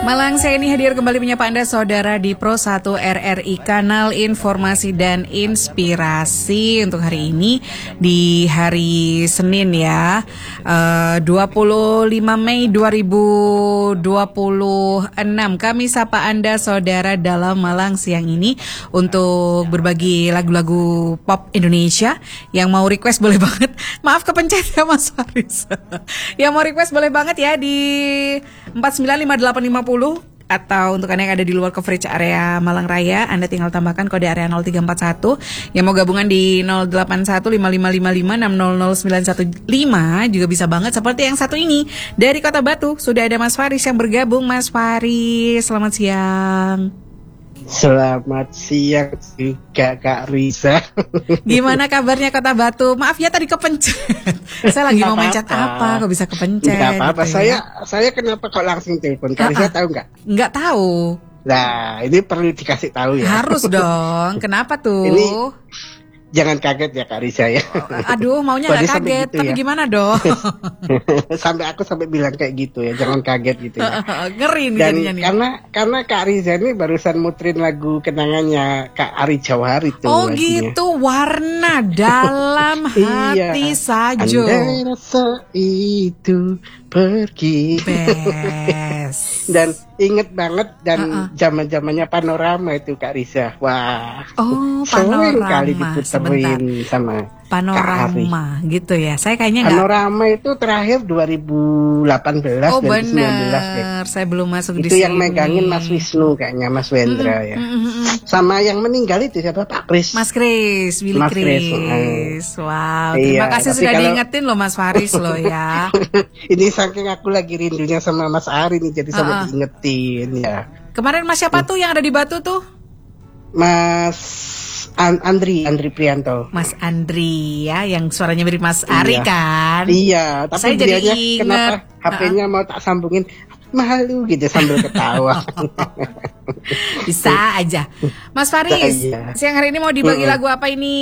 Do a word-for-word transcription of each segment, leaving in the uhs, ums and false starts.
Malang saya ini hadir kembali menyapa Anda saudara di Pro satu R R I, kanal informasi dan inspirasi untuk hari ini di hari Senin ya, uh, dua puluh lima Mei dua ribu dua puluh enam. Kami sapa Anda saudara dalam Malang siang ini untuk berbagi lagu-lagu pop Indonesia. Yang mau request boleh banget. Maaf kepencet ya Mas Faris. Yang mau request boleh banget ya di empat sembilan lima delapan lima nol atau untuk Anda yang ada di luar coverage area Malang Raya, Anda tinggal tambahkan kode area nol tiga empat satu. Yang mau gabungan di nol delapan satu lima lima lima lima enam nol nol sembilan satu lima juga bisa banget seperti yang satu ini. Dari Kota Batu sudah ada Mas Faris yang bergabung. Mas Faris, selamat siang. Selamat siang juga Kak Risa. Gimana kabarnya Kota Batu? Maaf ya tadi kepencet. Saya lagi mau mencet apa, kok bisa kepencet? Gak apa-apa, gitu saya ya? saya kenapa kok langsung telepon? Kak Risa tahu nggak? Nggak tahu. Nah, ini perlu dikasih tahu ya. Harus dong. Kenapa tuh? Ini jangan kaget ya Kak Risa ya. Aduh, maunya nggak kaget, gitu tapi ya? Gimana dong? Sampai aku sampai bilang kayak gitu ya, jangan kaget gitu ya. Ngeri nih Dan jadinya nih. karena karena Kak Riza ini barusan muterin lagu kenangannya Kak Ari Jawahar itu. Oh lagunya. gitu, warna dalam hati iya. Sajo. Andai rasa itu pergi. Best. Dan inget banget dan uh-uh. zaman-zamannya Panorama itu Kak Riza. Wah. Oh, sering Panorama. kali diputerin sama Panorama gitu ya. Saya kayaknya nggak. Panorama itu terakhir dua ribu delapan belas oh, dan dua ribu sembilan belas ya. Saya belum masuk itu di sini. Itu yang megangin Mas Wisnu kayaknya, Mas Wendra mm-hmm, ya. Mm-hmm. Sama yang meninggal itu siapa? Pak Kris. Mas Kris, Willy Mas Kris. Kris. Wow, iya, terima kasih sudah kalau... diingetin loh Mas Faris loh ya. Ini saking aku lagi rindunya sama Mas Ari nih, jadi sampai uh-uh. diingetin ya. Kemarin Mas siapa tuh yang ada di Batu tuh? Mas An- Andri, Andri Prianto. Mas Andri ya, yang suaranya mirip Mas Ari iya. kan? Iya, tapi saya jadi kenapa H P-nya uh-uh. mau tak sambungin malu gitu sambil ketawa. Bisa aja. Mas Faris, iya. siang hari ini mau dibagi uh-uh. lagu apa ini?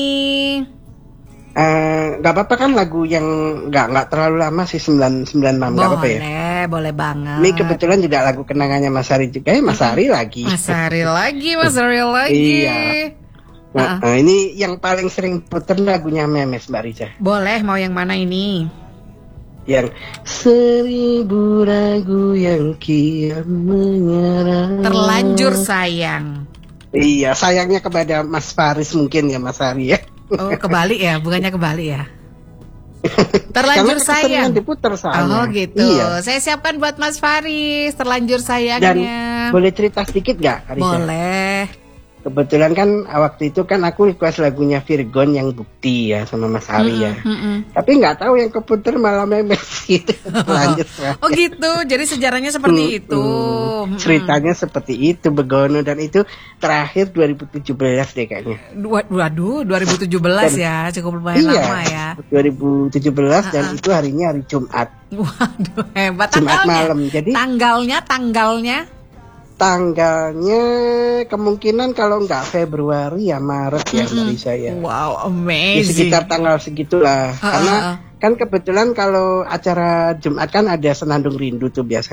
Uh, gak apa-apa kan lagu yang gak, gak terlalu lama sih, sembilan sembilan enam gak apa-apa ya? Boleh, boleh banget. Ini kebetulan juga lagu kenangannya Mas Ari juga ya, Mas Ari lagi. Mas Ari lagi, Mas Ari lagi. Iya. Nah, uh-uh. nah, ini yang paling sering puter lagunya Memes Mbak Riza. Boleh, mau yang mana ini? Yang seribu ragu yang kian menyerang. Terlanjur sayang. Iya, sayangnya kepada Mas Faris mungkin ya Mas Ari ya. Oh, kebalik ya, bukannya kebalik ya. Terlanjur sayang. Diputer oh gitu. Iya. Saya siapkan buat Mas Faris terlanjur sayangnya. Dan boleh cerita sedikit nggak? Boleh. Kebetulan kan waktu itu kan aku request lagunya Virgon yang Bukti ya sama Mas Ari ya. Mm-mm, mm-mm. Tapi nggak tahu yang keputer malah Memes gitu. Lanjut. Oh gitu. Jadi sejarahnya seperti mm-mm. itu. Mm-mm. Ceritanya seperti itu Begono, dan itu terakhir dua ribu tujuh belas deh kayaknya. Waduh, dua ribu tujuh belas dan, ya, cukup lumayan iya, lama ya. dua ribu tujuh belas uh-uh. dan itu harinya hari Jumat. Waduh, hebat. Jumat tanggalnya. malam. Jadi tanggalnya tanggalnya Tanggalnya kemungkinan kalau nggak Februari ya Maret ya mm-hmm. dari saya. Wow, amazing. Di sekitar tanggal segitulah. Uh, Karena uh, uh. kan kebetulan kalau acara Jumat kan ada Senandung Rindu tuh biasanya.